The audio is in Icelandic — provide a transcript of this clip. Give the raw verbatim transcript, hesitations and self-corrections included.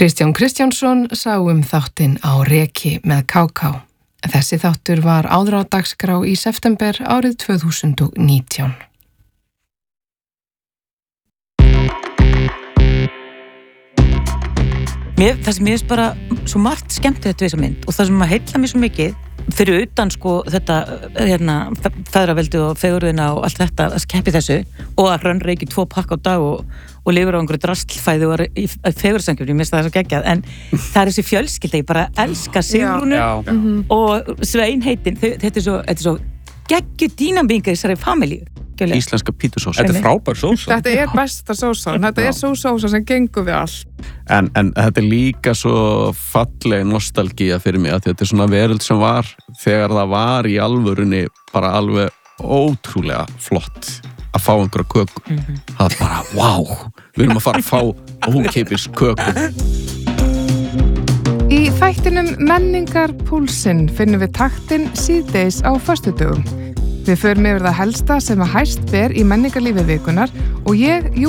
Kristján Kristjánsson sá um þáttinn á Reki með ká ká. Þessi þáttur var áður á dagskrá í september árið tvö þúsund og nítján. Mér, það sem ég veist bara svo margt skemmtilegt við þessa mynd og það sem að heilla mér svo mikið fyrir utan sko þetta hérna feðraveldi og fegurðina og allt þetta að skeppi þessu og að Hrönn reiki tvo pakka á dag og, og lifur á einhverju drastlfæði og er í fegurðsangjöfni, mér finnst það svo geggjað en það er þessi fjölskylda, ég bara elska Sigrúnu mm-hmm. og Svein heitin, þetta er svo, þetta er svo geggjuð dýnamíka í þessari familju. Íslenska pítusósa. Þetta er frábær sósa. Þetta er besta sósa, þetta er svo sósa sem gengur við allt. En, en þetta er líka svo falleg nostalgía fyrir mig að þetta er svona veröld sem var þegar það var í alvörunni bara alveg ótrúlega flott að fá einhverja köku. Mm-hmm. Það er bara, wow, við erum að fara að fá ókeypis köku. Í þættinum Menningarpúlsinn finnum við taktinn síðdegis á föstudögum. Við förum yfir það helsta sem að hæst ber í menningarlífi vikunar og ég, jú